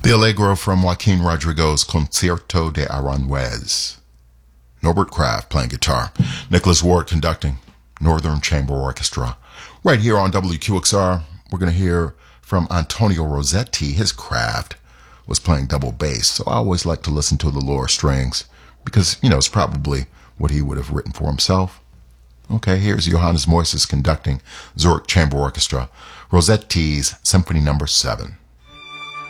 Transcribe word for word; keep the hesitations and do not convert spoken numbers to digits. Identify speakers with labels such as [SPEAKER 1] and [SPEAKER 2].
[SPEAKER 1] The Allegro from Joaquin Rodrigo's Concierto de Aranjuez. Norbert Kraft playing guitar. Nicholas Ward conducting. Northern Chamber Orchestra. Right here on W Q X R, we're going to hear from Antonio Rossetti. His craft was playing double bass, so I always like to listen to the lower strings because, you know, it's probably what he would have written for himself. Okay, here's Johannes Moises conducting Zurich Chamber Orchestra, Rossetti's Symphony Number seven.